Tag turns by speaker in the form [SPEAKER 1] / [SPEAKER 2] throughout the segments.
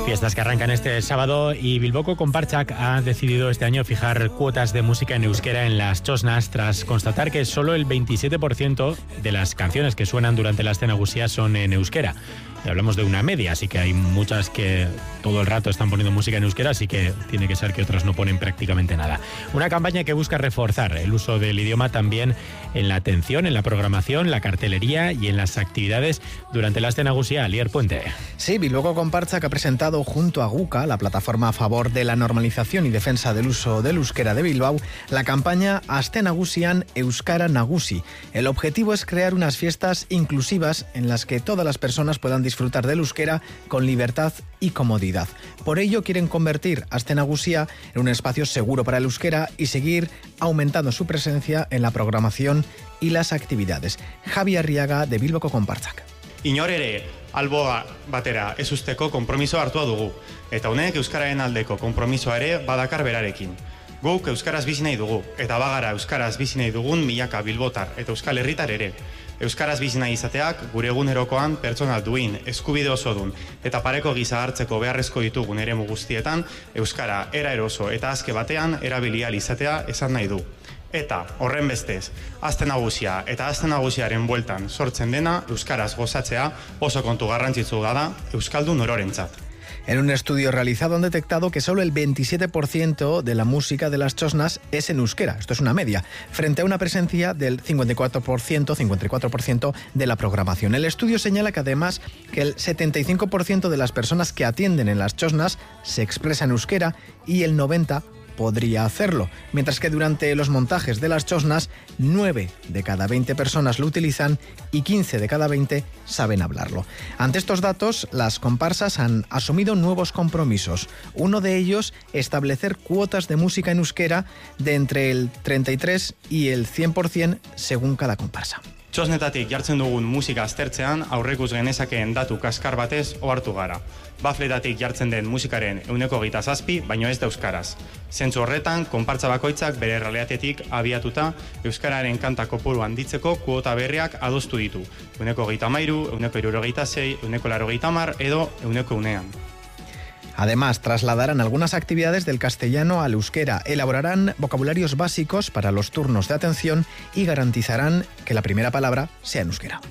[SPEAKER 1] Fiestas que arrancan este sábado y Bilboko Konpartsak ha decidido este año fijar cuotas de música en euskera en las txosnas tras constatar que solo el 27% de las canciones que suenan durante la escena nagusia son en euskera. Y hablamos de una media, así que hay muchas que todo el rato están poniendo música en euskera, así que tiene que ser que otras no ponen prácticamente nada. Una campaña que busca reforzar el uso del idioma también en la atención, en la programación, la cartelería y en las actividades durante la escena nagusia. Lier Puente.
[SPEAKER 2] Sí, Bilboko Konpartsak ha presentado junto a GUCA, la plataforma a favor de la normalización y defensa del uso del euskera de Bilbao, la campaña Aste Nagusian Euskara Nagusi. El objetivo es crear unas fiestas inclusivas en las que todas las personas puedan disfrutar del euskera con libertad y comodidad. Por ello quieren convertir Aste Nagusia en un espacio seguro para el euskera y seguir aumentando su presencia en la programación y las actividades. Javi Arriaga, de Bilboko Konpartsak.
[SPEAKER 3] Inor ere, alboa batera ez usteko konpromiso hartua dugu, eta honek euskararen aldeko konpromisoa ere badakar berarekin. Guk euskaraz bizi nahi dugu, eta bagara euskaraz bizi nahi dugun milaka bilbotar eta euskal herritar ere. Euskaraz bizi nahi izateak gure egunerokoan pertsonal duin, eskubide oso dun, eta pareko gisa hartzeko beharrezko ditugun eremu guztietan, euskara era eroso eta azke batean erabili ahal izatea esan nahi du. Eta, horren bestez, Aste Nagusia eta Aste Nagusiaren bueltan sortzen dena euskaraz gozatzea oso kontu garrantzitsua da euskaldun ororentzat.
[SPEAKER 2] En un estudio realizado han detectado que solo el 27% de la música de las txosnas es en euskera. Esto es una media, frente a una presencia del 54% de la programación. El estudio señala que además que el 75% de las personas que atienden en las txosnas se expresa en euskera y el 90% podría hacerlo, mientras que durante los montajes de las txosnas 9 de cada 20 personas lo utilizan y 15 de cada 20 saben hablarlo. Ante estos datos, las comparsas han asumido nuevos compromisos. Uno de ellos, establecer cuotas de música en euskera de entre el 33 y el 100% según cada comparsa.
[SPEAKER 3] Txosnetatik jartzen dugun musika aztertzean aurreikus genezakeen datu kaskar batez ohartu gara. Bafletatik jartzen den musikaren 27%, baino ez da euskaraz. Zentzu horretan, konpartza bakoitzak bere errealitatetik abiatuta euskararen kanta kopuru handitzeko kuota berriak adostu ditu. 33%, 76%, 80% edo 100%.
[SPEAKER 2] Además, trasladarán algunas actividades del castellano al euskera, elaborarán vocabularios básicos para los turnos de atención y garantizarán que la primera palabra sea en euskera.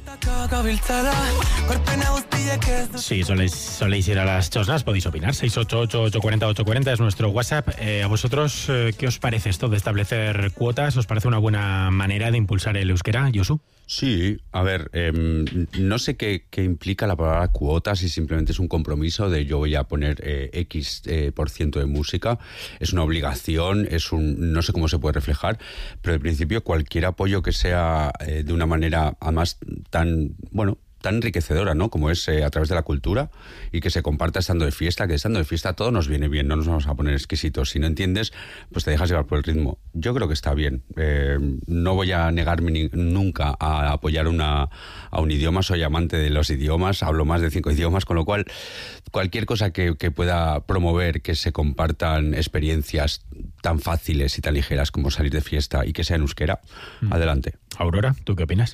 [SPEAKER 1] Si soléis ir a las txosnas, podéis opinar. 688-840-840 es nuestro WhatsApp. ¿A vosotros qué os parece esto de establecer cuotas? ¿Os parece una buena manera de impulsar el euskera, Josu?
[SPEAKER 4] Sí, a ver, no sé qué implica la palabra cuota, si simplemente es un compromiso de yo voy a poner X por ciento de música, es una obligación, no sé cómo se puede reflejar, pero en principio cualquier apoyo que sea de una manera además tan enriquecedora, ¿no? Como es a través de la cultura y que se comparta estando de fiesta, que estando de fiesta todo nos viene bien, no nos vamos a poner exquisitos. Si no entiendes, pues te dejas llevar por el ritmo. Yo creo que está bien. No voy a negarme nunca a apoyar a un idioma, soy amante de los idiomas, hablo más de 5 idiomas, con lo cual cualquier cosa que pueda promover que se compartan experiencias tan fáciles y tan ligeras como salir de fiesta y que sea en euskera, adelante.
[SPEAKER 1] Aurora, ¿tú qué opinas?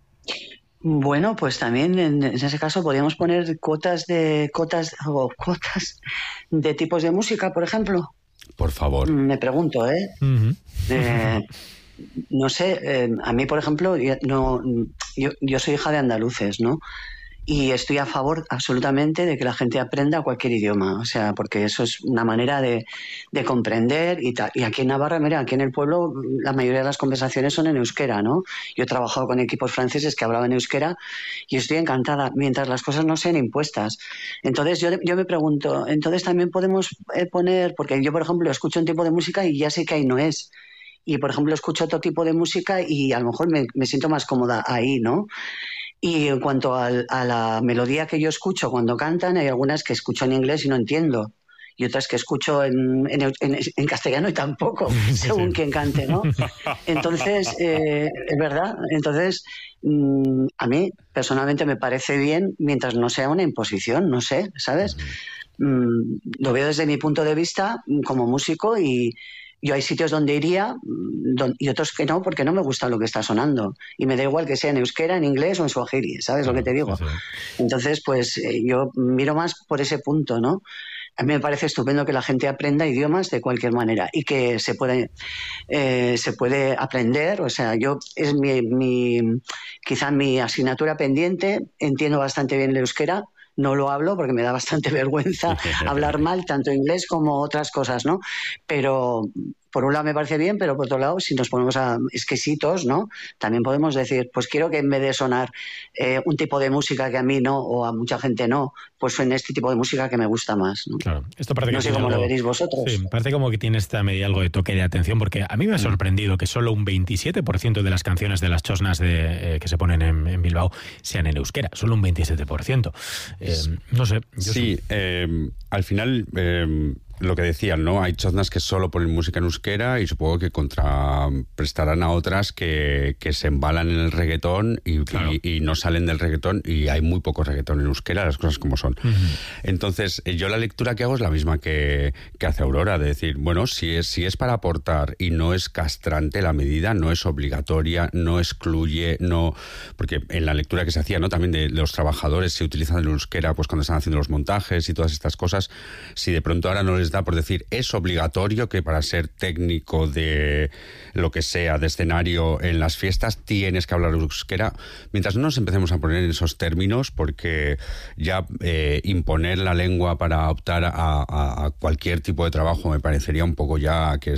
[SPEAKER 5] Bueno, pues también en ese caso podríamos poner cuotas de tipos de música, por ejemplo.
[SPEAKER 4] Por favor.
[SPEAKER 5] Me pregunto,
[SPEAKER 1] Uh-huh.
[SPEAKER 5] No sé, a mí, por ejemplo, yo soy hija de andaluces, ¿no? Y estoy a favor absolutamente de que la gente aprenda cualquier idioma, o sea, porque eso es una manera de comprender y aquí en Navarra, mira, aquí en el pueblo la mayoría de las conversaciones son en euskera, ¿no? Yo he trabajado con equipos franceses que hablaban euskera y estoy encantada, mientras las cosas no sean impuestas. Entonces yo me pregunto, entonces también podemos poner, porque yo, por ejemplo, escucho un tipo de música y ya sé que ahí no es. Y, por ejemplo, escucho otro tipo de música y a lo mejor me siento más cómoda ahí, ¿no? Y en cuanto a la melodía que yo escucho cuando cantan, hay algunas que escucho en inglés y no entiendo. Y otras que escucho en castellano y tampoco, según quien cante, ¿no? Entonces, es verdad. Entonces, a mí personalmente me parece bien mientras no sea una imposición, no sé, ¿sabes? Lo veo desde mi punto de vista como músico y yo hay sitios donde iría y otros que no, porque no me gusta lo que está sonando. Y me da igual que sea en euskera, en inglés o en suajili, ¿sabes lo que te digo?
[SPEAKER 1] Sí.
[SPEAKER 5] Entonces, pues yo miro más por ese punto, ¿no? A mí me parece estupendo que la gente aprenda idiomas de cualquier manera y que se puede aprender. O sea, yo es quizá mi asignatura pendiente. Entiendo bastante bien el euskera. No lo hablo porque me da bastante vergüenza hablar mal, tanto inglés como otras cosas, ¿no? Pero por un lado me parece bien, pero por otro lado, si nos ponemos a exquisitos, ¿no? También podemos decir, pues quiero que en vez de sonar un tipo de música que a mí no, o a mucha gente no, pues suene este tipo de música que me gusta más, ¿no?
[SPEAKER 1] Claro, esto parece
[SPEAKER 5] no
[SPEAKER 1] que
[SPEAKER 5] sé cómo
[SPEAKER 1] algo,
[SPEAKER 5] lo veréis vosotros.
[SPEAKER 1] Sí, parece como que tiene esta medida algo de toque de atención, porque a mí me ha sorprendido que solo un 27% de las canciones de las chosnas que se ponen en Bilbao sean en euskera, solo un 27%. No sé.
[SPEAKER 4] Sí, al final... lo que decían, ¿no? Hay choznas que solo ponen música en euskera y supongo que contraprestarán a otras que se embalan en el reggaetón y no salen del reggaetón, y hay muy poco reggaetón en euskera, las cosas como son. Uh-huh. Entonces, yo la lectura que hago es la misma que hace Aurora, de decir, bueno, si es para aportar y no es castrante la medida, no es obligatoria, no excluye, no... Porque en la lectura que se hacía, ¿no? También de los trabajadores se utilizan el euskera pues cuando están haciendo los montajes y todas estas cosas. Si de pronto ahora no les da por decir, es obligatorio que para ser técnico de lo que sea, de escenario en las fiestas, tienes que hablar euskera, mientras no nos empecemos a poner en esos términos, porque ya imponer la lengua para optar a cualquier tipo de trabajo me parecería un poco ya que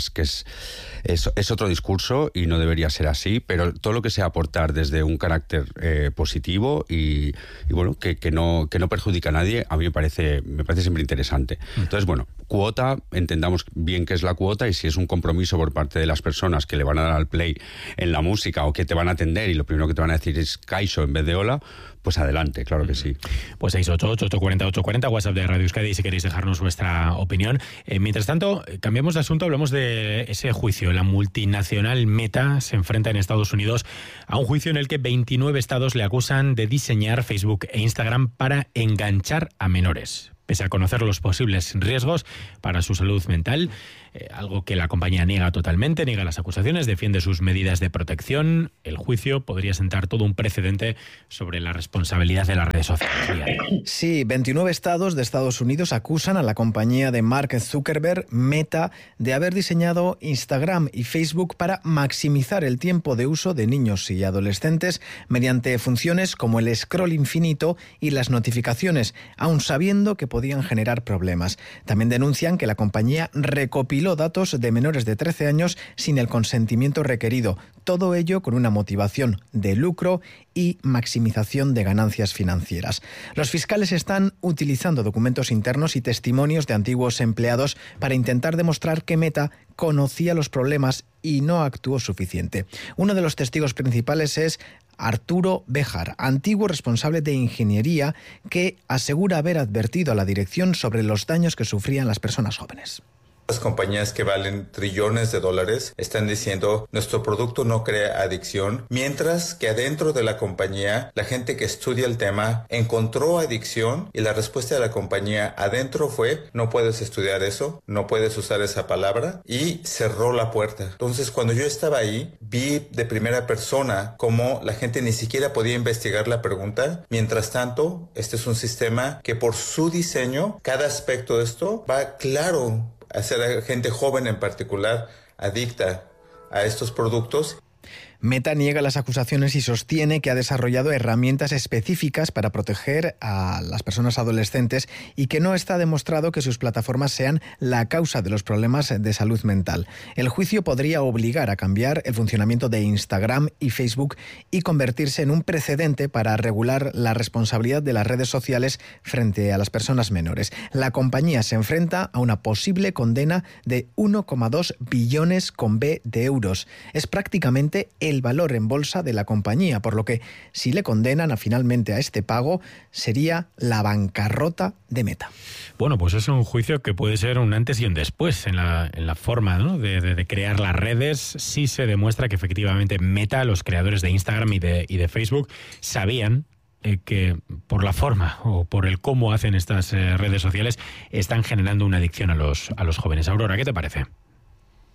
[SPEAKER 4] es otro discurso y no debería ser así, pero todo lo que sea aportar desde un carácter positivo y bueno, que no perjudica a nadie, a mí me parece siempre interesante. Entonces, bueno, cuota, entendamos bien qué es la cuota, y si es un compromiso por parte de las personas que le van a dar al play en la música o que te van a atender y lo primero que te van a decir es Kaixo en vez de hola, pues adelante, claro que sí.
[SPEAKER 1] Pues 688-840-840, WhatsApp de Radio Euskadi, si queréis dejarnos vuestra opinión. Mientras tanto, cambiamos de asunto, hablamos de ese juicio. La multinacional Meta se enfrenta en Estados Unidos a un juicio en el que 29 estados le acusan de diseñar Facebook e Instagram para enganchar a menores. Pese a conocer los posibles riesgos para su salud mental, algo que la compañía niega totalmente, niega las acusaciones, defiende sus medidas de protección. El juicio podría sentar todo un precedente sobre la responsabilidad de las redes sociales.
[SPEAKER 2] Sí, 29 estados de Estados Unidos acusan a la compañía de Mark Zuckerberg, Meta, de haber diseñado Instagram y Facebook para maximizar el tiempo de uso de niños y adolescentes mediante funciones como el scroll infinito y las notificaciones, aun sabiendo que podían generar problemas. También denuncian que la compañía recopiló datos de menores de 13 años sin el consentimiento requerido. Todo ello con una motivación de lucro y maximización de ganancias financieras. Los fiscales están utilizando documentos internos y testimonios de antiguos empleados para intentar demostrar que Meta conocía los problemas y no actuó suficiente. Uno de los testigos principales es Arturo Béjar, antiguo responsable de ingeniería, que asegura haber advertido a la dirección sobre los daños que sufrían las personas jóvenes.
[SPEAKER 6] Las compañías que valen trillones de dólares están diciendo nuestro producto no crea adicción, mientras que adentro de la compañía la gente que estudia el tema encontró adicción y la respuesta de la compañía adentro fue no puedes estudiar eso, no puedes usar esa palabra, y cerró la puerta. Entonces cuando yo estaba ahí vi de primera persona cómo la gente ni siquiera podía investigar la pregunta. Mientras tanto, este es un sistema que por su diseño, cada aspecto de esto va claro hacer a gente joven en particular adicta a estos productos.
[SPEAKER 2] Meta niega las acusaciones y sostiene que ha desarrollado herramientas específicas para proteger a las personas adolescentes y que no está demostrado que sus plataformas sean la causa de los problemas de salud mental. El juicio podría obligar a cambiar el funcionamiento de Instagram y Facebook y convertirse en un precedente para regular la responsabilidad de las redes sociales frente a las personas menores. La compañía se enfrenta a una posible condena de 1,2 billones con B de euros. Es prácticamente el valor en bolsa de la compañía, por lo que si le condenan finalmente a este pago, sería la bancarrota de Meta.
[SPEAKER 1] Bueno, pues es un juicio que puede ser un antes y un después en la forma, ¿no?, de crear las redes. Si se demuestra que efectivamente Meta, los creadores de Instagram y de Facebook, sabían que por la forma o por el cómo hacen estas redes sociales están generando una adicción a los jóvenes. Aurora, ¿qué te parece?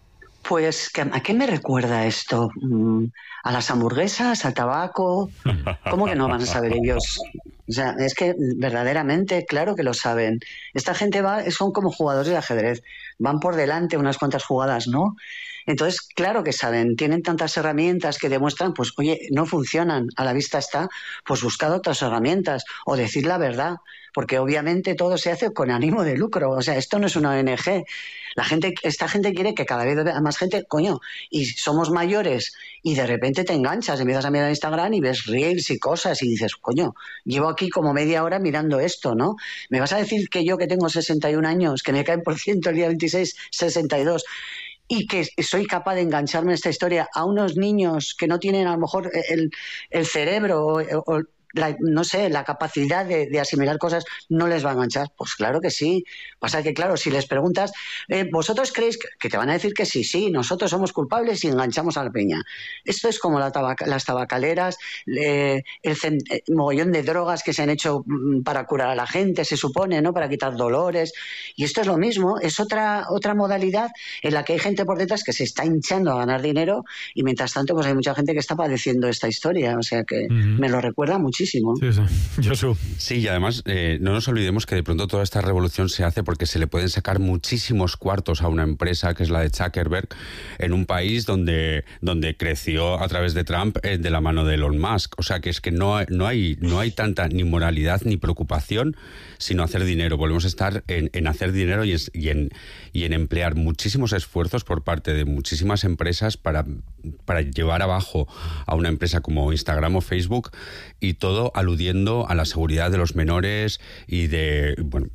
[SPEAKER 5] Pues, ¿a qué me recuerda esto? ¿A las hamburguesas? ¿Al tabaco? ¿Cómo que no van a saber ellos? O sea, es que verdaderamente, claro que lo saben. Esta gente son como jugadores de ajedrez. Van por delante unas cuantas jugadas, ¿no? Entonces, claro que saben. Tienen tantas herramientas que demuestran, pues, oye, no funcionan. A la vista está, pues, buscar otras herramientas o decir la verdad. Porque obviamente todo se hace con ánimo de lucro. O sea, esto no es una ONG. Esta gente quiere que cada vez más gente, coño, y somos mayores y de repente te enganchas, empiezas a mirar Instagram y ves reels y cosas y dices, coño, llevo aquí como media hora mirando esto, ¿no? ¿Me vas a decir que yo que tengo 61 años, que me caen por ciento el día 26, 62... y que soy capaz de engancharme en esta historia a unos niños que no tienen a lo mejor el cerebro o no sé, la capacidad de asimilar cosas, no les va a enganchar? Pues claro que sí. Pasa que, claro, si les preguntas, ¿vosotros creéis que te van a decir que sí, nosotros somos culpables y enganchamos a la peña? Esto es como las tabacaleras, el mogollón de drogas que se han hecho para curar a la gente, se supone, ¿no? Para quitar dolores. Y esto es lo mismo, es otra modalidad en la que hay gente por detrás que se está hinchando a ganar dinero y mientras tanto pues hay mucha gente que está padeciendo esta historia. O sea que me lo recuerda muchísimo. Sí.
[SPEAKER 1] Josu.
[SPEAKER 4] Sí, y además no nos olvidemos que de pronto toda esta revolución se hace porque se le pueden sacar muchísimos cuartos a una empresa que es la de Zuckerberg en un país donde creció a través de Trump de la mano de Elon Musk. O sea que es que no hay tanta ni moralidad ni preocupación sino hacer dinero. Volvemos a estar en hacer dinero y en emplear muchísimos esfuerzos por parte de muchísimas empresas para llevar abajo a una empresa como Instagram o Facebook, y todo aludiendo a la seguridad de los menores y de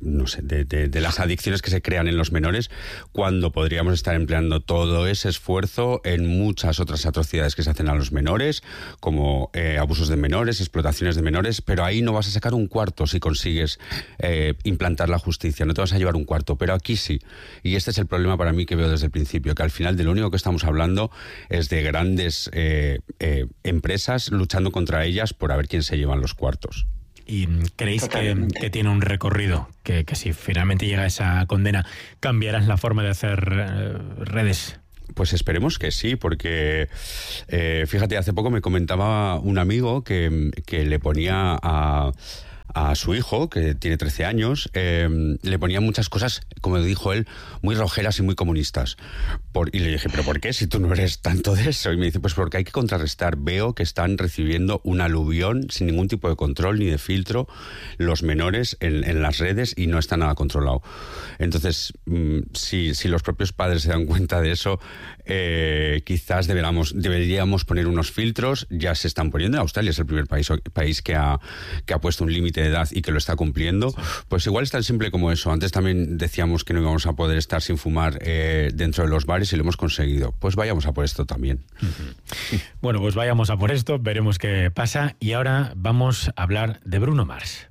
[SPEAKER 4] las adicciones que se crean en los menores, cuando podríamos estar empleando todo ese esfuerzo en muchas otras atrocidades que se hacen a los menores, como abusos de menores, explotaciones de menores, pero ahí no vas a sacar un cuarto si consigues implantar la justicia, no te vas a llevar un cuarto, pero aquí sí. Y este es el problema para mí que veo desde el principio, que al final de lo único que estamos hablando es de grandes empresas luchando contra ellas por a ver quién se llevan los cuartos.
[SPEAKER 1] ¿Y creéis que tiene un recorrido? Que si finalmente llega esa condena, cambiarán la forma de hacer redes.
[SPEAKER 4] Pues esperemos que sí, porque fíjate, hace poco me comentaba un amigo que le ponía a su hijo, que tiene 13 años, le ponía muchas cosas, como dijo él, muy rojeras y muy comunistas. Y le dije, ¿pero por qué? Si tú no eres tanto de eso. Y me dice, pues porque hay que contrarrestar. Veo que están recibiendo un aluvión sin ningún tipo de control ni de filtro los menores en las redes y no está nada controlado. Entonces, si los propios padres se dan cuenta de eso, quizás deberíamos poner unos filtros. Ya se están poniendo. Australia es el primer país que ha puesto un límite de edad y que lo está cumpliendo. Sí. Pues igual es tan simple como eso. Antes también decíamos que no íbamos a poder estar sin fumar dentro de los bares y lo hemos conseguido. Pues vayamos a por esto también.
[SPEAKER 1] Bueno, pues vayamos a por esto, veremos qué pasa. Y ahora vamos a hablar de Bruno Mars.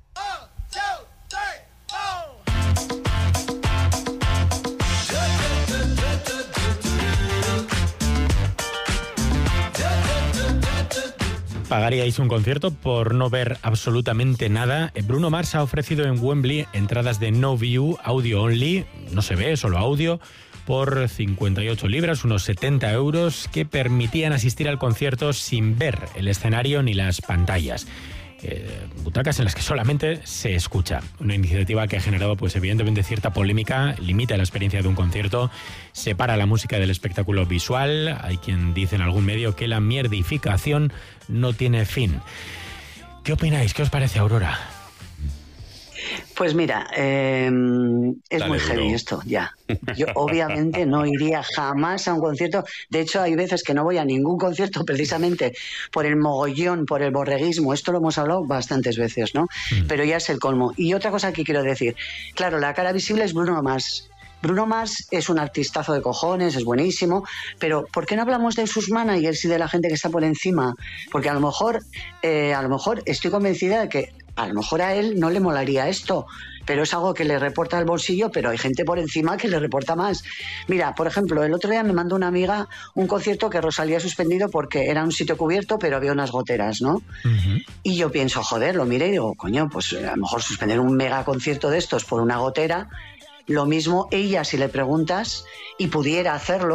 [SPEAKER 1] ¿Pagaríais un concierto por no ver absolutamente nada? Bruno Mars ha ofrecido en Wembley entradas de no view, audio only, no se ve, solo audio, por 58 libras, unos 70 euros, que permitían asistir al concierto sin ver el escenario ni las pantallas. Butacas en las que solamente se escucha. Una iniciativa que ha generado, pues evidentemente, cierta polémica, limita la experiencia de un concierto, separa la música del espectáculo visual. Hay quien dice en algún medio que la mierdificación no tiene fin. ¿Qué opináis? ¿Qué os parece, Aurora?
[SPEAKER 5] Pues mira, es muy heavy esto, ya. Yo obviamente no iría jamás a un concierto. De hecho, hay veces que no voy a ningún concierto precisamente por el mogollón, por el borreguismo. Esto lo hemos hablado bastantes veces, ¿no? Pero ya es el colmo. Y otra cosa que quiero decir. Claro, la cara visible es Bruno Mars. Bruno Mars es un artistazo de cojones, es buenísimo, pero ¿por qué no hablamos de sus managers y de la gente que está por encima? Porque a lo mejor estoy convencida de que a lo mejor a él no le molaría esto, pero es algo que le reporta al bolsillo, pero hay gente por encima que le reporta más. Mira, por ejemplo, el otro día me mandó una amiga un concierto que Rosalía ha suspendido porque era un sitio cubierto, pero había unas goteras, ¿no? Uh-huh. Y yo pienso, joder, lo miré y digo, coño, pues a lo mejor suspender un mega concierto de estos por una gotera. Lo mismo ella, si le preguntas y pudiera hacerlo,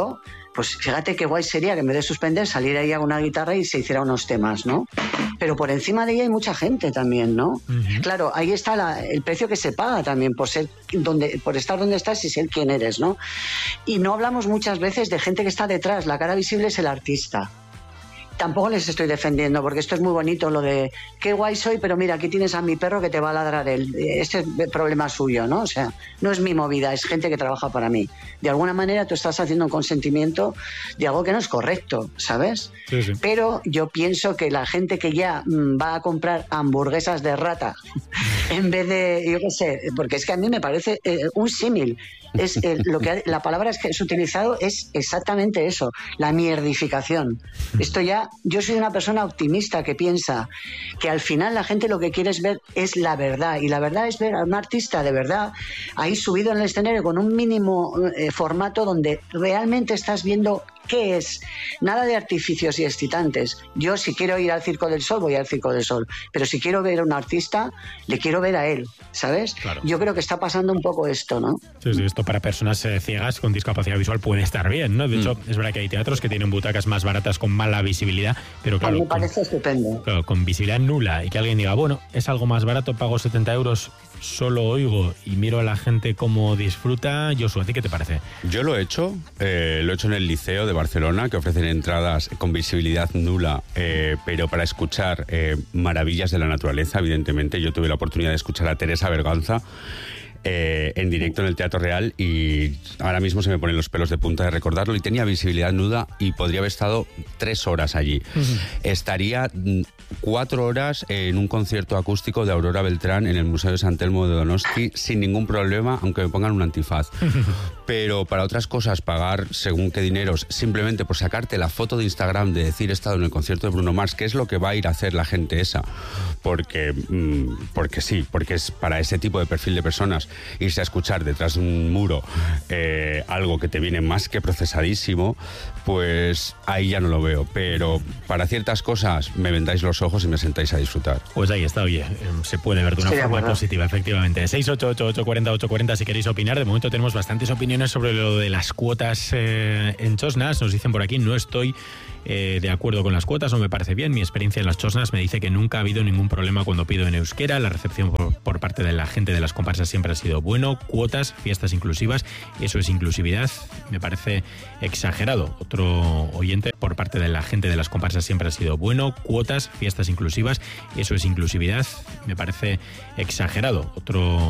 [SPEAKER 5] pues fíjate qué guay sería que en vez de suspender saliera ahí a una guitarra y se hiciera unos temas, ¿no? Pero por encima de ella hay mucha gente también, ¿no? Uh-huh. Claro, ahí está el precio que se paga también por estar donde estás y ser quien eres, ¿no? Y no hablamos muchas veces de gente que está detrás, la cara visible es el artista. Tampoco les estoy defendiendo, porque esto es muy bonito, lo de qué guay soy, pero mira, aquí tienes a mi perro que te va a ladrar él. Este es problema suyo, ¿no? O sea, no es mi movida, es gente que trabaja para mí. De alguna manera tú estás haciendo un consentimiento de algo que no es correcto, ¿sabes?
[SPEAKER 1] Sí, sí.
[SPEAKER 5] Pero yo pienso que la gente que ya va a comprar hamburguesas de rata en vez de, yo qué sé, porque es que a mí me parece un símil. La palabra que es utilizado es exactamente eso, la mierdificación. Esto ya, yo soy una persona optimista que piensa que al final la gente lo que quiere es ver es la verdad, y la verdad es ver a un artista de verdad ahí subido en el escenario con un mínimo formato donde realmente estás viendo qué es, nada de artificios y excitantes. Yo si quiero ir al Circo del Sol voy al Circo del Sol, pero si quiero ver a un artista le quiero ver a él, ¿sabes?
[SPEAKER 1] Claro.
[SPEAKER 5] Yo creo que está pasando un poco esto, ¿no?
[SPEAKER 1] Sí, sí, esto para personas ciegas con discapacidad visual puede estar bien, ¿no? De hecho, es verdad que hay teatros que tienen butacas más baratas con mala visibilidad, pero claro,
[SPEAKER 5] a mí me parece estupendo.
[SPEAKER 1] Claro, con visibilidad nula, y que alguien diga, bueno, es algo más barato, pago 70 euros, solo oigo y miro a la gente cómo disfruta. Josu, ¿a ti qué te parece?
[SPEAKER 4] Yo lo he hecho en el Liceo de Barcelona, que ofrecen entradas con visibilidad nula, pero para escuchar maravillas de la naturaleza, evidentemente. Yo tuve la oportunidad de escuchar a Teresa Berganza en directo en el Teatro Real, y ahora mismo se me ponen los pelos de punta de recordarlo, y tenía visibilidad nuda y podría haber estado 3 horas allí. Uh-huh. Estaría 4 horas en un concierto acústico de Aurora Beltrán en el Museo de San Telmo de Donosti sin ningún problema, aunque me pongan un antifaz. Pero para otras cosas, pagar según qué dineros, simplemente por sacarte la foto de Instagram de decir he estado en el concierto de Bruno Mars, que es lo que va a ir a hacer la gente esa, porque sí, porque es para ese tipo de perfil de personas. Irse a escuchar detrás de un muro algo que te viene más que procesadísimo, pues ahí ya no lo veo. Pero para ciertas cosas me vendáis los ojos y me sentáis a disfrutar.
[SPEAKER 1] Pues ahí está, oye, se puede ver de una forma positiva, efectivamente. 688-840-840 si queréis opinar. De momento tenemos bastantes opiniones sobre lo de las cuotas en Chosnas. Nos dicen por aquí, no estoy de acuerdo con las cuotas, no me parece bien. Mi experiencia en las Chosnas me dice que nunca ha habido ningún problema cuando pido en euskera. La recepción por parte de la gente de las comparsas siempre ha sido bueno. Cuotas, fiestas inclusivas, eso es inclusividad, me parece exagerado. Otro oyente, por parte de la gente de las comparsas siempre ha sido bueno. Cuotas, fiestas inclusivas, eso es inclusividad, me parece exagerado. Otro